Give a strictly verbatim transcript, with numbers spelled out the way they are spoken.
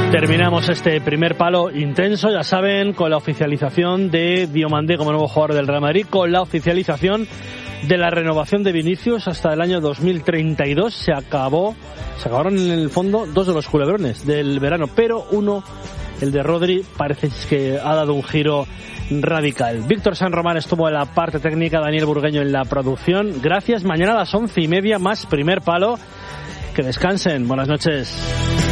Terminamos este primer palo intenso, ya saben, con la oficialización de Diomandé como nuevo jugador del Real Madrid, con la oficialización de la renovación de Vinicius hasta el año dos mil treinta y dos. Se acabó, se acabaron en el fondo dos de los culebrones del verano, pero uno, el de Rodri, parece que ha dado un giro radical. Víctor San Román estuvo en la parte técnica, Daniel Burgueño en la producción. Gracias, mañana a las once y media más primer palo. Que descansen, buenas noches.